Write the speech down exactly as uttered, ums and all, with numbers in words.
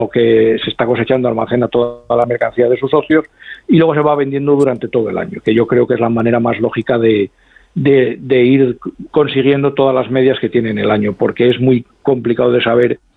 que se está cosechando almacena toda la mercancía de sus socios y luego se va vendiendo durante todo el año, que yo creo que es la manera más lógica de, de, de ir consiguiendo todas las medias que tiene en el año, porque es muy complicado de saber